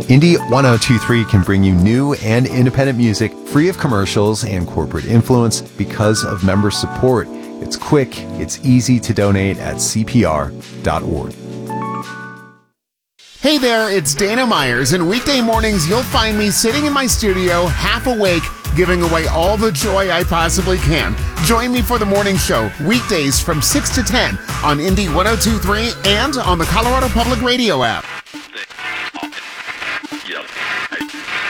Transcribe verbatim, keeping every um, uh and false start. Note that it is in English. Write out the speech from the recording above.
Indie ten twenty-three can bring you new and independent music free of commercials and corporate influence because of member support. It's quick, it's easy to donate at c p r dot org. Hey there, it's Dana Myers, and weekday mornings you'll find me sitting in my studio, half awake, giving away all the joy I possibly can. Join me for the morning show, weekdays from six to ten on Indie ten twenty-three and on the Colorado Public Radio app.